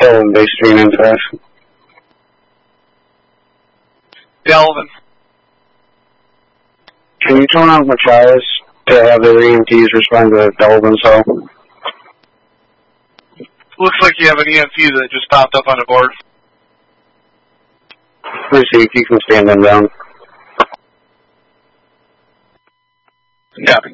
Delvin base 395. Delvin. Can you turn on Machias to have their EMTs respond to Delvin cell? Looks like you have an EMT that just popped up on the board. Let me see if you can stand them down. Copy.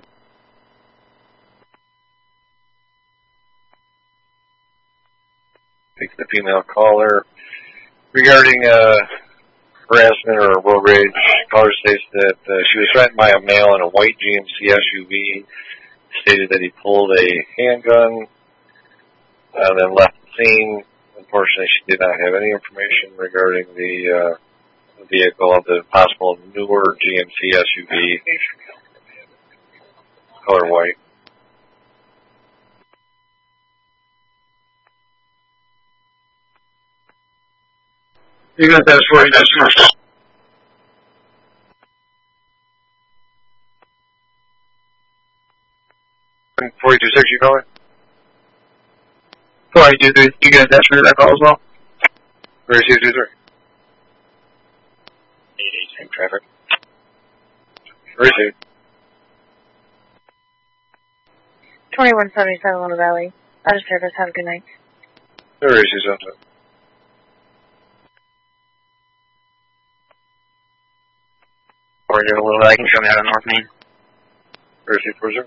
Take the female caller. Regarding harassment or road rage, caller states that she was threatened by a male in a white GMC SUV, stated that he pulled a handgun and then left the scene. Unfortunately, she did not have any information regarding the vehicle of the possible newer GMC SUV, color white. You got that 40-6. 42-6, you calling? 42-3, you got that for that call as well? 32-3. Same traffic. 32. 2177 Little Valley. Out of service. Have a good night. 32 something. Or you're a little bit, I can show me out of North Main. 3240.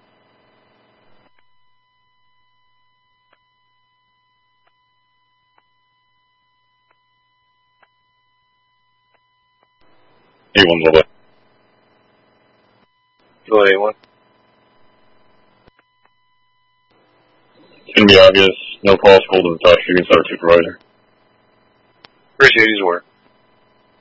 A1 little bit. Go A1. It's going to be obvious. No false hold to the touch. You can start supervisor. Appreciate his work.